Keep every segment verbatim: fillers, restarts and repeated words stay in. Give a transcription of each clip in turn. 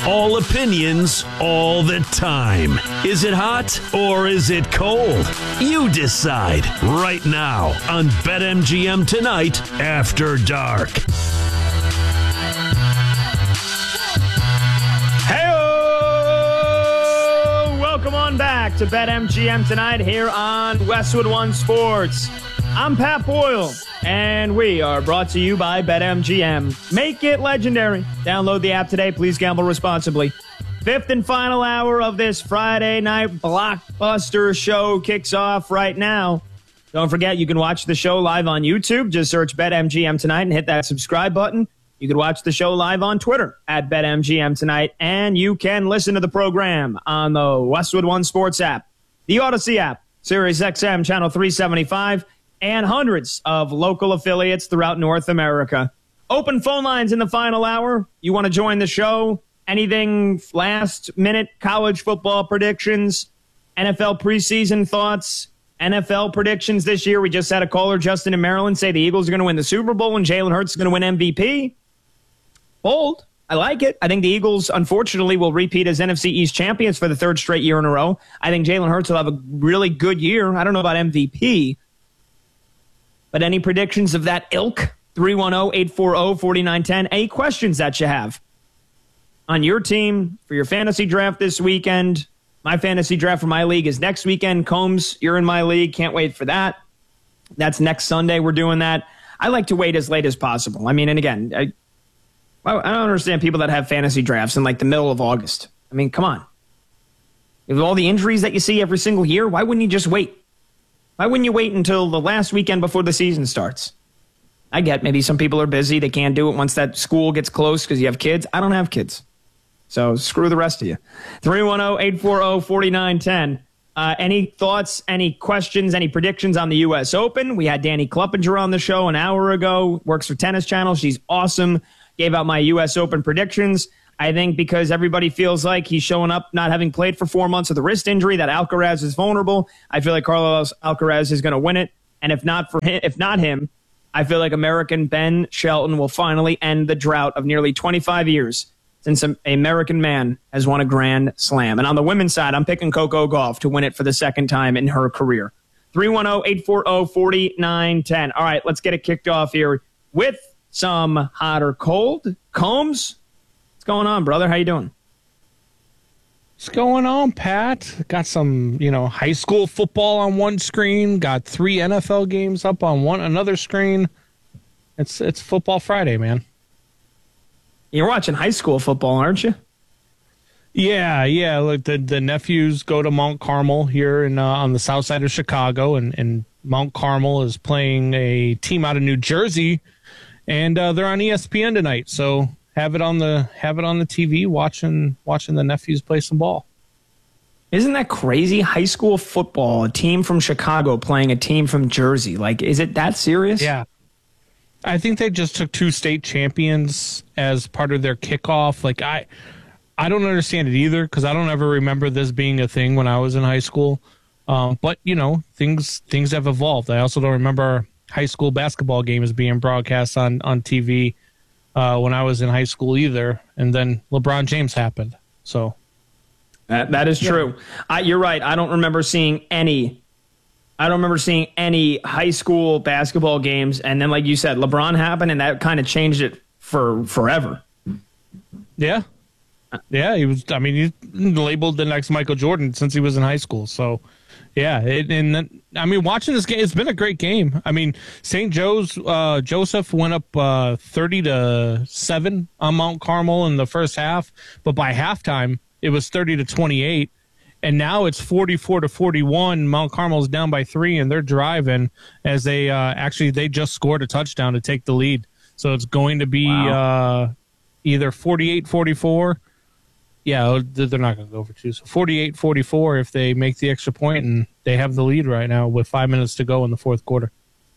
All opinions, all the time. Is it hot or is it cold? You decide right now on BetMGM Tonight After Dark. Hey-o! Welcome on back to BetMGM Tonight here on Westwood One Sports. I'm Pat Boyle, and we are brought to you by BetMGM. Make it legendary. Download the app today. Please gamble responsibly. Fifth and final hour of this Friday night blockbuster show kicks off right now. Don't forget, you can watch the show live on YouTube. Just search BetMGM Tonight and hit that subscribe button. You can watch the show live on Twitter at BetMGM Tonight, and you can listen to the program on the Westwood One Sports app, the Odyssey app, Sirius X M Channel three seventy-five, and hundreds of local affiliates throughout North America. Open phone lines in the final hour. You want to join the show? Anything last-minute college football predictions, N F L preseason thoughts, N F L predictions this year? We just had a caller, Justin in Maryland, say the Eagles are going to win the Super Bowl and Jalen Hurts is going to win M V P. Bold. I like it. I think the Eagles, unfortunately, will repeat as N F C East champions for the third straight year in a row. I think Jalen Hurts will have a really good year. I don't know about M V P. But any predictions of that ilk? three one zero, eight four zero, four nine one zero. Any questions that you have on your team for your fantasy draft this weekend? My fantasy draft for my league is next weekend. Combs, you're in my league. Can't wait for that. That's next Sunday. We're doing that. I like to wait as late as possible. I mean, and again, I, I don't understand people that have fantasy drafts in like the middle of August. I mean, come on. With all the injuries that you see every single year, why wouldn't you just wait? Why wouldn't you wait until the last weekend before the season starts? I get maybe some people are busy. They can't do it once that school gets close because you have kids. I don't have kids. So screw the rest of you. three one zero, eight four zero, four nine one zero. Uh, any thoughts, any questions, any predictions on the U S Open? We had Danny Kluppinger on the show an hour ago. Works for Tennis Channel. She's awesome. Gave out my U S Open predictions. I think because everybody feels like he's showing up not having played for four months with a wrist injury, that Alcaraz is vulnerable. I feel like Carlos Alcaraz is going to win it. And if not for him, if not him, I feel like American Ben Shelton will finally end the drought of nearly twenty-five years since an American man has won a Grand Slam. And on the women's side, I'm picking Coco Gauff to win it for the second time in her career. three one zero, eight four zero, four nine one zero. All right, let's get it kicked off here with some hot or cold. Combs, what's going on, brother? How you doing? What's going on, Pat? Got some, you know, high school football on one screen. Got three N F L games up on one another screen. It's it's Football Friday, man. You're watching high school football, aren't you? Yeah, yeah. Like the the nephews go to Mount Carmel here in uh, on the south side of Chicago, and and Mount Carmel is playing a team out of New Jersey, and uh, they're on E S P N tonight. So have it on the have it on the T V, watching watching the nephews play some ball. Isn't that crazy? High school football, a team from Chicago playing a team from Jersey. Like, is it that serious? Yeah. I think they just took two state champions as part of their kickoff. Like, I I don't understand it either because I don't ever remember this being a thing when I was in high school. Um, but, you know, things things have evolved. I also don't remember high school basketball games being broadcast on, on T V uh, when I was in high school either. And then LeBron James happened. So that, that is true. Yeah. I, you're right. I don't remember seeing any I don't remember seeing any high school basketball games. And then, like you said, LeBron happened, and that kind of changed it for forever. Yeah. Yeah, he was. I mean, he's labeled the next Michael Jordan since he was in high school. So, yeah. It, and then, I mean, watching this game, it's been a great game. I mean, Saint Joe's uh, Joseph went up uh, thirty to seven on Mount Carmel in the first half, but by halftime, it was thirty to twenty-eight. And now it's forty-four to forty-one. Mount Carmel's down by three, and they're driving as they uh, actually they just scored a touchdown to take the lead. So it's going to be wow. uh, either forty-eight forty-four. Yeah, they're not going to go for two. So forty-eight forty-four if they make the extra point, and they have the lead right now with five minutes to go in the fourth quarter.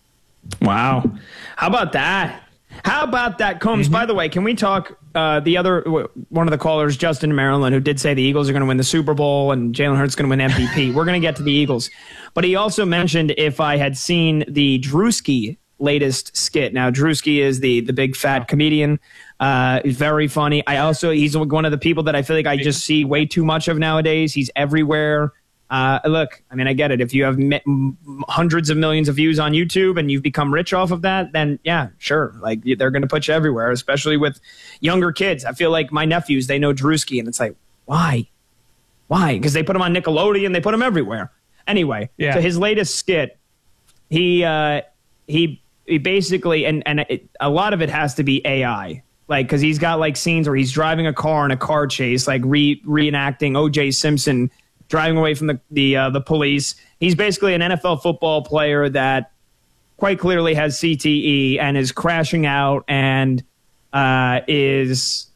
Wow. How about that? How about that, Combs? Mm-hmm. By the way, can we talk uh, the other one of the callers, Justin in Maryland, who did say the Eagles are going to win the Super Bowl and Jalen Hurts is going to win M V P. We're going to get to the Eagles. But he also mentioned if I had seen the Drewski latest skit. Now, Drewski is the, the big fat comedian Uh, he's very funny. I also, he's one of the people that I feel like I just see way too much of nowadays. He's everywhere. Uh, look, I mean, I get it. If you have m- hundreds of millions of views on YouTube and you've become rich off of that, then yeah, sure. Like they're going to put you everywhere, especially with younger kids. I feel like my nephews, they know Drewski, and it's like, why? Why? Because they put him on Nickelodeon. They put him everywhere. Anyway, yeah. So his latest skit, he, uh, he, he basically, and, and it, a lot of it has to be A I. Like, because he's got like scenes where he's driving a car in a car chase, like re- reenacting O J Simpson driving away from the the, uh, the police. He's basically an N F L football player that quite clearly has C T E and is crashing out and uh, is,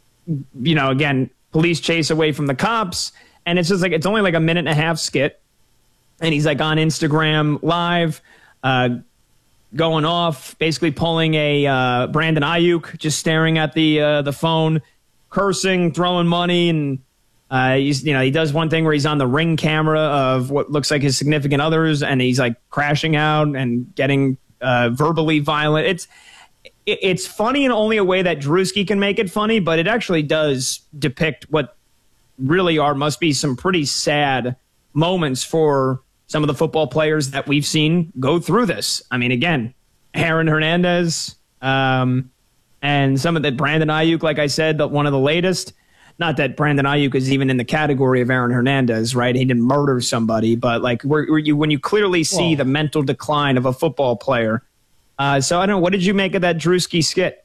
you know, again, police chase away from the cops. And it's just like, it's only like a minute and a half skit. And he's like on Instagram Live, uh, going off, basically pulling a uh, Brandon Ayuk, just staring at the uh, the phone, cursing, throwing money, and uh, he's you know he does one thing where he's on the Ring camera of what looks like his significant others, and he's like crashing out and getting uh, verbally violent. It's it, it's funny in only a way that Drewski can make it funny, but it actually does depict what really are must be some pretty sad moments for some of the football players that we've seen go through this. I mean, again, Aaron Hernandez, um, and some of the Brandon Ayuk, like I said, the, one of the latest. Not that Brandon Ayuk is even in the category of Aaron Hernandez, right? He didn't murder somebody, but like where, where you, when you clearly see Whoa. the mental decline of a football player. Uh, so I don't know. What did you make of that Drewski skit?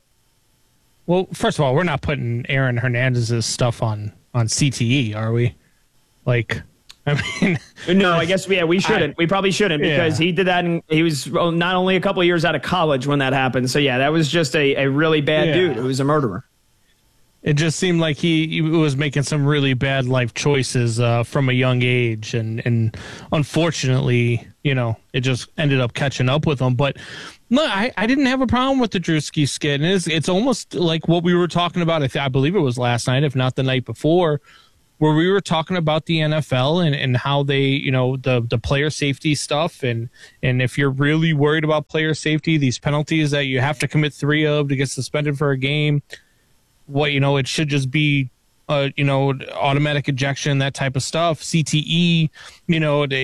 Well, first of all, we're not putting Aaron Hernandez's stuff on on C T E, are we? Like. I mean, no, I guess yeah, we shouldn't. I, we probably shouldn't because yeah. he did that, and he was not only a couple of years out of college when that happened. So yeah, that was just a, a really bad yeah. dude. It was a murderer. It just seemed like he, he was making some really bad life choices uh, from a young age, and and unfortunately, you know, it just ended up catching up with him. But no, I, I didn't have a problem with the Drewski skit, and it's it's almost like what we were talking about. I, th- I believe it was last night, if not the night before, where we were talking about the N F L and, and how they, you know, the, the player safety stuff. And, and if you're really worried about player safety, these penalties that you have to commit three of to get suspended for a game, what, you know, it should just be, uh, you know, automatic ejection, that type of stuff. C T E, you know, they,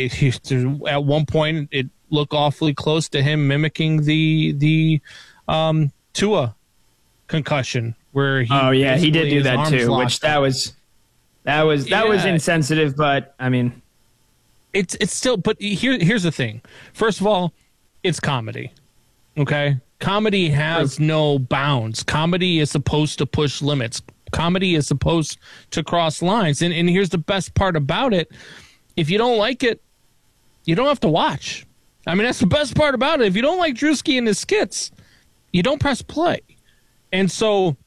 at one point it looked awfully close to him mimicking the, the um, Tua concussion where he, oh yeah, he did do that too, which that was, That was that yeah. was insensitive, but I mean, it's it's still. But here here's the thing. First of all, it's comedy. Okay, comedy has no bounds. Comedy is supposed to push limits. Comedy is supposed to cross lines. And and here's the best part about it: if you don't like it, you don't have to watch. I mean, that's the best part about it. If you don't like Drewski and his skits, you don't press play. And so,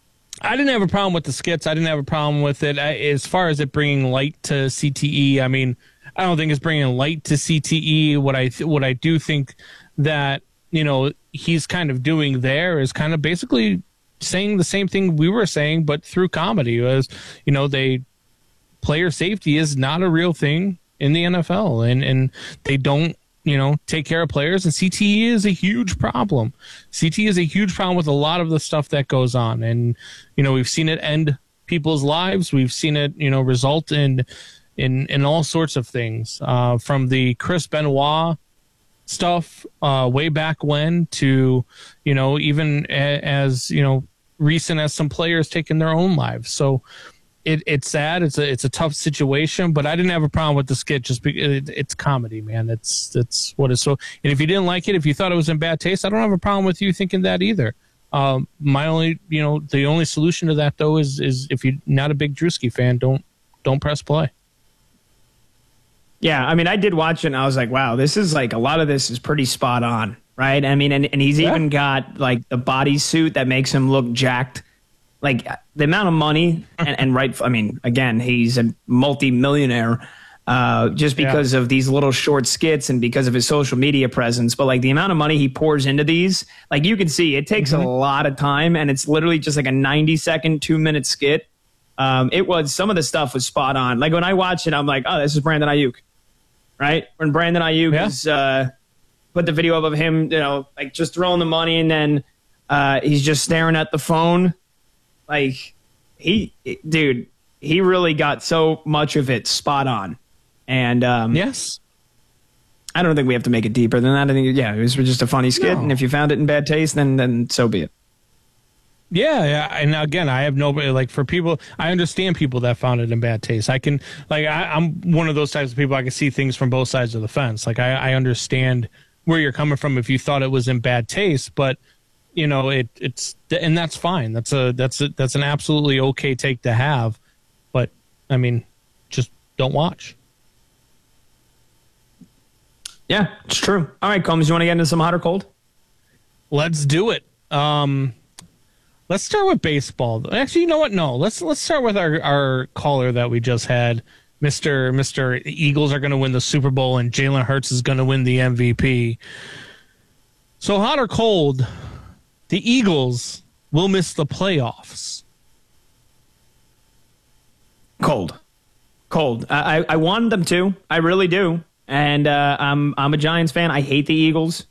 I didn't have a problem with the skits. I didn't have a problem with it. I, as far as it bringing light to C T E, I mean, I don't think it's bringing light to C T E. What I th- what I do think that, you know, he's kind of doing there is kind of basically saying the same thing we were saying, but through comedy. As you know, they player safety is not a real thing in the N F L, and and they don't, you know, take care of players, and C T E is a huge problem. C T E is a huge problem with a lot of the stuff that goes on. And, you know, we've seen it end people's lives. We've seen it, you know, result in, in, in all sorts of things, uh, from the Chris Benoit stuff, uh, way back when to, you know, even a, as, you know, recent as some players taking their own lives. So, It, it's sad. It's a it's a tough situation, but I didn't have a problem with the skit. Just because it, it's comedy, man. It's it's what is so. And if you didn't like it, if you thought it was in bad taste, I don't have a problem with you thinking that either. Um, my only, you know, the only solution to that though is is if you're not a big Drewski fan, don't don't press play. Yeah, I mean, I did watch it, and I was like, wow, this is like a lot of this is pretty spot on, right? I mean, and and he's yeah. even got like the bodysuit that makes him look jacked. Like the amount of money and, and right. I mean, again, he's a multi-millionaire uh, just because yeah. of these little short skits and because of his social media presence. But like the amount of money he pours into these, like you can see, it takes mm-hmm. a lot of time, and it's literally just like a ninety second, two minute skit. Um, it was some of the stuff was spot on. Like when I watched it, I'm like, oh, this is Brandon Ayuk, right? When Brandon Ayuk yeah. is uh, put the video up of him, you know, like just throwing the money, and then uh, he's just staring at the phone. Like, he, dude, he really got so much of it spot on. And um, yes, I don't think we have to make it deeper than that. I think, yeah, it was just a funny skit. No. And if you found it in bad taste, then then so be it. Yeah, yeah, and again, I have no like for people. I understand people that found it in bad taste. I can like I, I'm one of those types of people. I can see things from both sides of the fence. Like I, I understand where you're coming from if you thought it was in bad taste, but you know it it's and that's fine. That's a that's a, that's an absolutely okay take to have. But I mean, just don't watch. Yeah, it's true. All right, Combs, you want to get into some hot or cold? Let's do it. Um, let's start with baseball. Actually, you know what? No, let's let's start with our, our caller that we just had, Mister Mister Eagles are going to win the Super Bowl and Jalen Hurts is going to win the M V P. So hot or cold, the Eagles will miss the playoffs. Cold. Cold. I, I, I wanted them to. I really do. And uh, I'm I'm a Giants fan. I hate the Eagles.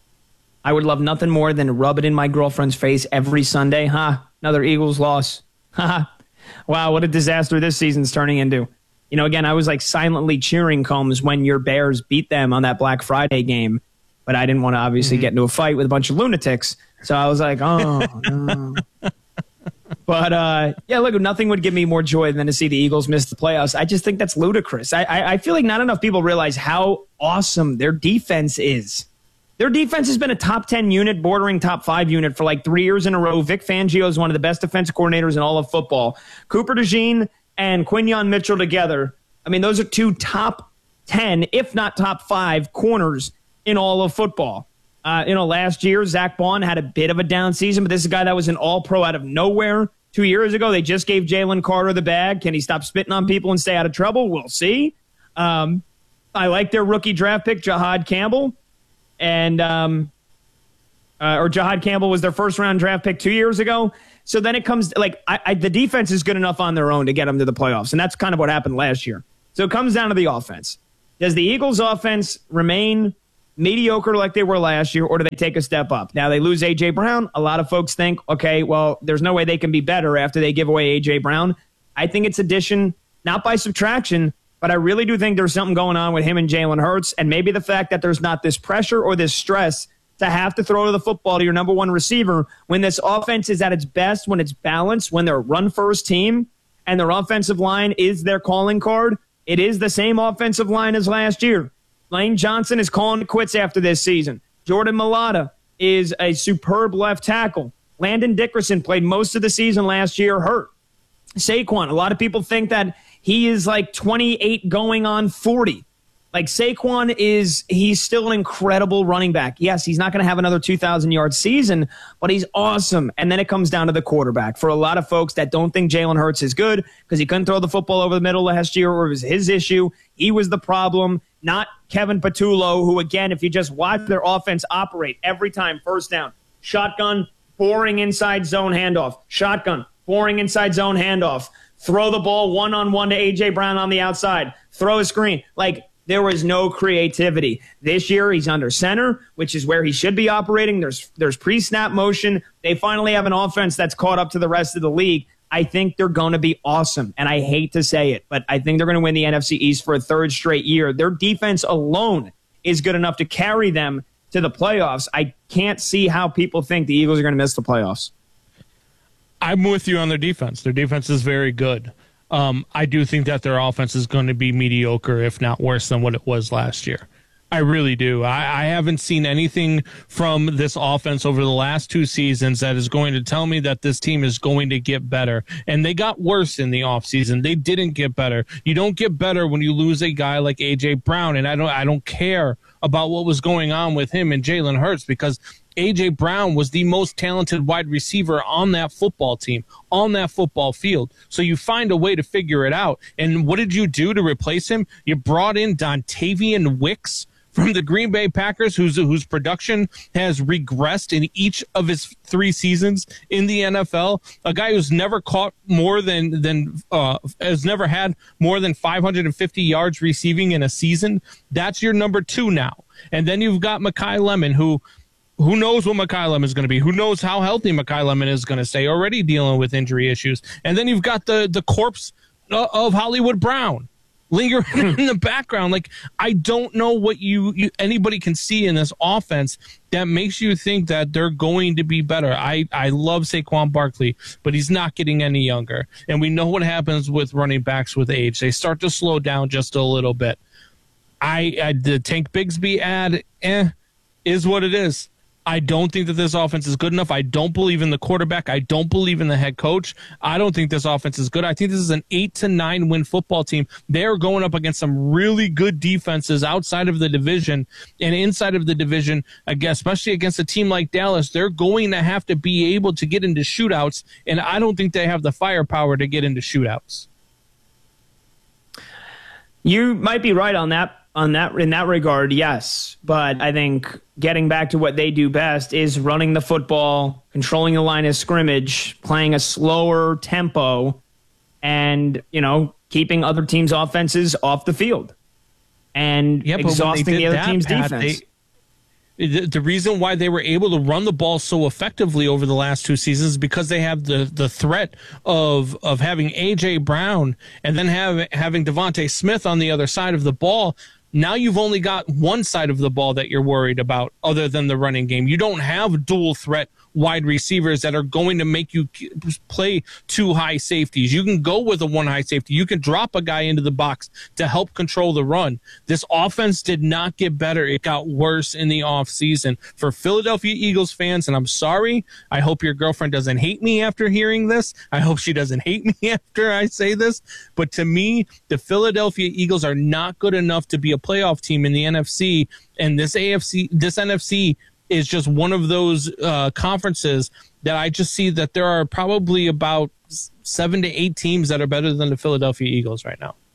I would love nothing more than to rub it in my girlfriend's face every Sunday. Huh? Another Eagles loss. Haha. Wow, what a disaster this season's turning into. You know, again, I was like silently cheering, Combs, when your Bears beat them on that Black Friday game. But I didn't want to obviously mm-hmm. get into a fight with a bunch of lunatics. So I was like, oh, no. But, uh, yeah, look, nothing would give me more joy than to see the Eagles miss the playoffs. I just think that's ludicrous. I, I, I feel like not enough people realize how awesome their defense is. Their defense has been a top ten unit, bordering top five unit for like three years in a row. Vic Fangio is one of the best defensive coordinators in all of football. Cooper DeJean and Quinyon Mitchell together, I mean, those are two top ten, if not top five, corners in all of football. Uh, you know, last year, Zach Bond had a bit of a down season, but this is a guy that was an all-pro out of nowhere. Two years ago, they just gave Jalen Carter the bag. Can he stop spitting on people and stay out of trouble? We'll see. Um, I like their rookie draft pick, Jahad Campbell. And um, uh, or Jahad Campbell was their first-round draft pick two years ago. So then it comes, like, I, I, the defense is good enough on their own to get them to the playoffs, and that's kind of what happened last year. So it comes down to the offense. Does the Eagles' offense remain mediocre like they were last year, or do they take a step up? Now, they lose A J. Brown. A lot of folks think, okay, well, there's no way they can be better after they give away A J. Brown. I think it's addition, not by subtraction, but I really do think there's something going on with him and Jalen Hurts, and maybe the fact that there's not this pressure or this stress to have to throw the football to your number one receiver when this offense is at its best, when it's balanced, when they're a run-first team, and their offensive line is their calling card. It is the same offensive line as last year. Lane Johnson is calling it quits after this season. Jordan Mailata is a superb left tackle. Landon Dickerson played most of the season last year hurt. Saquon, a lot of people think that he is like twenty-eight going on forty. Like Saquon is, he's still an incredible running back. Yes, he's not going to have another two thousand yard season, but he's awesome. And then it comes down to the quarterback. For a lot of folks that don't think Jalen Hurts is good because he couldn't throw the football over the middle last year, or it was his issue, he was the problem, not Kevin Patullo, who, again, if you just watch their offense operate every time, first down, shotgun, boring inside zone handoff, shotgun, boring inside zone handoff, throw the ball one-on-one to A J. Brown on the outside, throw a screen. Like, there was no creativity. This year, he's under center, which is where he should be operating. There's there's pre-snap motion. They finally have an offense that's caught up to the rest of the league. I think they're going to be awesome, and I hate to say it, but I think they're going to win the N F C East for a third straight year. Their defense alone is good enough to carry them to the playoffs. I can't see how people think the Eagles are going to miss the playoffs. I'm with you on their defense. Their defense is very good. Um, I do think that their offense is going to be mediocre, if not worse than what it was last year. I really do. I, I haven't seen anything from this offense over the last two seasons that is going to tell me that this team is going to get better. And they got worse in the offseason. They didn't get better. You don't get better when you lose a guy like A J. Brown, and I don't I don't care about what was going on with him and Jalen Hurts, because A J. Brown was the most talented wide receiver on that football team, on that football field. So you find a way to figure it out. And what did you do to replace him? You brought in Dontavian Wicks from the Green Bay Packers, whose whose production has regressed in each of his three seasons in the N F L. A guy who's never caught more than than uh, has never had more than five hundred fifty yards receiving in a season. That's your number two now. And then you've got Mekhi Lemon, who who knows what Mekhi Lemon is going to be? Who knows how healthy Mekhi Lemon is going to stay? Already dealing with injury issues. And then you've got the, the corpse of Hollywood Brown lingering in the background. Like, I don't know what you, you anybody can see in this offense that makes you think that they're going to be better. I, I love Saquon Barkley, but he's not getting any younger. And we know what happens with running backs with age. They start to slow down just a little bit. I, I the Tank Bigsby ad, eh, is what it is. I don't think that this offense is good enough. I don't believe in the quarterback. I don't believe in the head coach. I don't think this offense is good. I think this is an eight to nine win football team. They're going up against some really good defenses outside of the division and inside of the division, again, especially against a team like Dallas. They're going to have to be able to get into shootouts, and I don't think they have the firepower to get into shootouts. You might be right on that. On that, in that regard, yes. But I think getting back to what they do best is running the football, controlling the line of scrimmage, playing a slower tempo, and, you know, keeping other teams' offenses off the field and yeah, exhausting the other that, team's Pat, defense. They, the, the reason why they were able to run the ball so effectively over the last two seasons is because they have the, the threat of of having A J Brown and then have, having Devontae Smith on the other side of the ball. Now you've only got one side of the ball that you're worried about other than the running game. You don't have dual threat wide receivers that are going to make you play two high safeties. You can go with a one high safety. You can drop a guy into the box to help control the run. This offense did not get better. It got worse in the offseason. For Philadelphia Eagles fans, and I'm sorry, I hope your girlfriend doesn't hate me after hearing this. I hope she doesn't hate me after I say this. But to me, the Philadelphia Eagles are not good enough to be a playoff team in the N F C, and this A F C, this N F C is just one of those uh, conferences that I just see that there are probably about seven to eight teams that are better than the Philadelphia Eagles right now.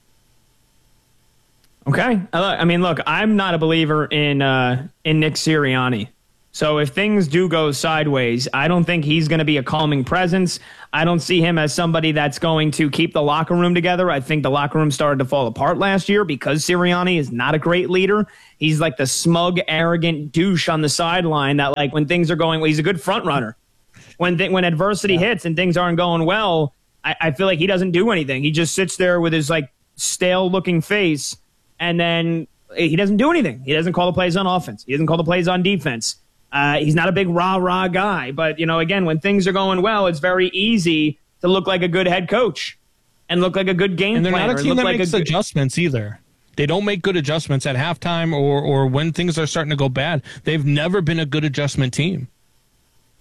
Okay. I mean, look, I'm not a believer in uh, in Nick Sirianni. So if things do go sideways, I don't think he's going to be a calming presence. I don't see him as somebody that's going to keep the locker room together. I think the locker room started to fall apart last year because Sirianni is not a great leader. He's like the smug, arrogant douche on the sideline that, like, when things are going well, he's a good front runner. When th- when adversity yeah. hits and things aren't going well, I-, I feel like he doesn't do anything. He just sits there with his, like, stale-looking face, and then he doesn't do anything. He doesn't call the plays on offense. He doesn't call the plays on defense. Uh, he's not a big rah-rah guy. But, you know, again, when things are going well, it's very easy to look like a good head coach and look like a good game planner. And they're not a team that like makes good- adjustments either. They don't make good adjustments at halftime or, or when things are starting to go bad. They've never been a good adjustment team.